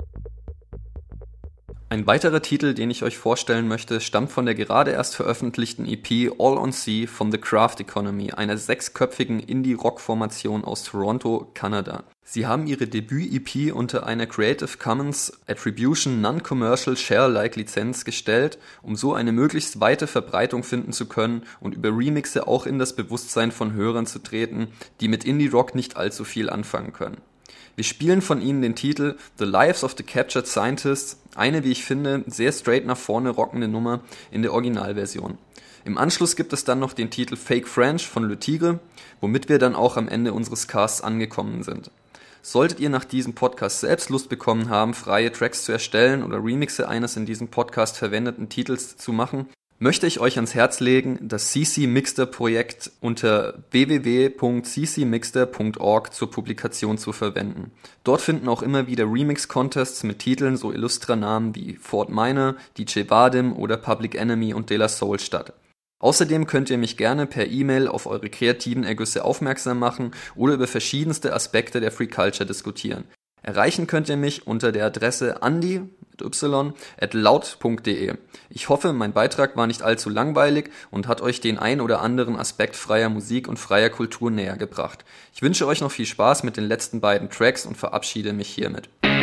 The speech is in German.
Ein weiterer Titel, den ich euch vorstellen möchte, stammt von der gerade erst veröffentlichten EP All on Sea von The Craft Economy, einer 6-köpfigen Indie-Rock-Formation aus Toronto, Kanada. Sie haben ihre Debüt-EP unter einer Creative Commons Attribution Non-Commercial Share-Alike-Lizenz gestellt, um so eine möglichst weite Verbreitung finden zu können und über Remixe auch in das Bewusstsein von Hörern zu treten, die mit Indie-Rock nicht allzu viel anfangen können. Wir spielen von ihnen den Titel The Lives of the Captured Scientists, eine, wie ich finde, sehr straight nach vorne rockende Nummer in der Originalversion. Im Anschluss gibt es dann noch den Titel Fake French von Le Tigre, womit wir dann auch am Ende unseres Casts angekommen sind. Solltet ihr nach diesem Podcast selbst Lust bekommen haben, freie Tracks zu erstellen oder Remixe eines in diesem Podcast verwendeten Titels zu machen, möchte ich euch ans Herz legen, das CC Mixter Projekt unter www.ccmixter.org zur Publikation zu verwenden. Dort finden auch immer wieder Remix-Contests mit Titeln so illustrer Namen wie Fort Minor, DJ Vadim oder Public Enemy und De La Soul statt. Außerdem könnt ihr mich gerne per E-Mail auf eure kreativen Ergüsse aufmerksam machen oder über verschiedenste Aspekte der Free Culture diskutieren. Erreichen könnt ihr mich unter der Adresse andi@laut.de. Ich hoffe, mein Beitrag war nicht allzu langweilig und hat euch den ein oder anderen Aspekt freier Musik und freier Kultur näher gebracht. Ich wünsche euch noch viel Spaß mit den letzten beiden Tracks und verabschiede mich hiermit.